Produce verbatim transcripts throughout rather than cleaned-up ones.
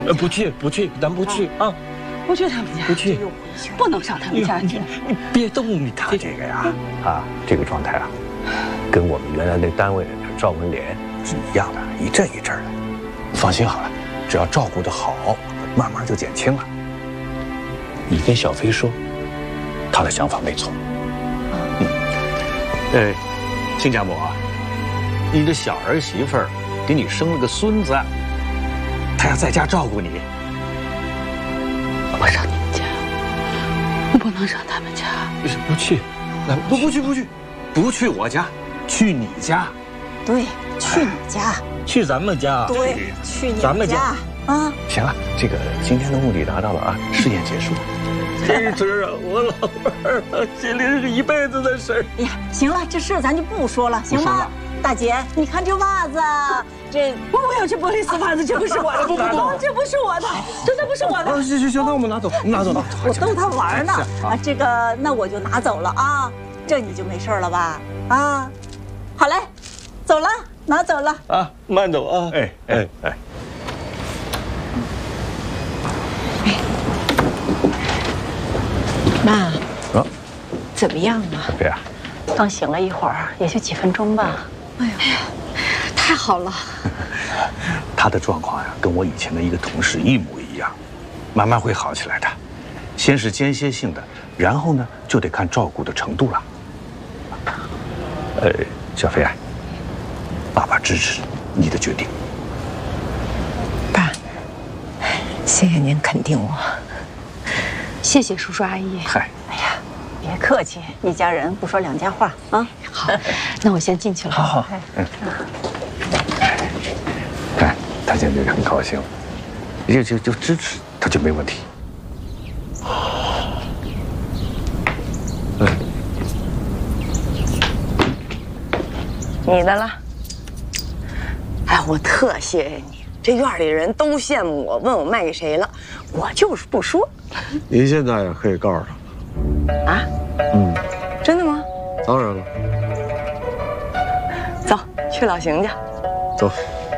呃，不去不去，咱不去啊！ 不去他们家， 不去， 不能上他们家去。 你别动你， 他这个呀，啊，这个状态啊，跟我们原来那单位赵文莲是一样的，一阵一阵的。放心好了，只要照顾得好，慢慢就减轻了。你跟小飞说，他的想法没错。嗯，哎，亲家母啊，你的小儿媳妇儿给你生了个孙子，她要在家照顾你。 我上你们家，我不能上他们家。 不去，咱不不去不去，不去我家，去你家。 对，去你家。 去咱们家。 对，去你咱们家。 啊， 行了，这个今天的目的达到了啊，试验结束。 这事啊，我老伴儿啊，心里是一辈子的事儿。 哎呀，行了，这事咱就不说了，行吗？大姐，你看这袜子，这我我要这玻璃丝袜子，这不是我的， 不不不， 这不是我的，真的不是我的。 行行行，那我们拿走，拿走，拿走。 我逗他玩呢啊，这个那我就拿走了啊，这你就没事了吧？啊，好嘞，走了，拿走了啊，慢走啊。 哎哎哎。 妈， 啊， 怎么样啊？ 对呀， 刚醒了一会儿，也就几分钟吧。 哎呀，太好了！ 他的状况呀，跟我以前的一个同事一模一样，慢慢会好起来的。先是间歇性的，然后呢，就得看照顾的程度了。呃，小飞啊，爸爸支持你的决定。 爸，谢谢您肯定我。谢谢叔叔阿姨。 嗨， 哎呀，别客气，一家人不说两家话啊。 好，那我先进去了。 好好，嗯。看，他现在很高兴，就就就支持，他就没问题。嗯， 你的了。哎，我特谢谢你，这院里人都羡慕我，问我卖给谁了，我就是不说。 您现在也可以告诉他。啊？ 嗯， 真的吗？ 当然了。 走，去老邢家。 走。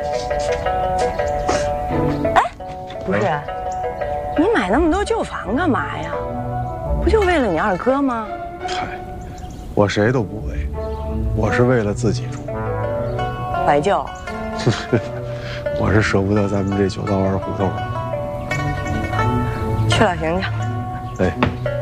哎，不是，你买那么多旧房干嘛呀？不就为了你二哥吗？ 嗨，我谁都不为，我是为了自己住。 怀旧。 我是舍不得咱们这九道弯胡同。 去老邢家。 哎。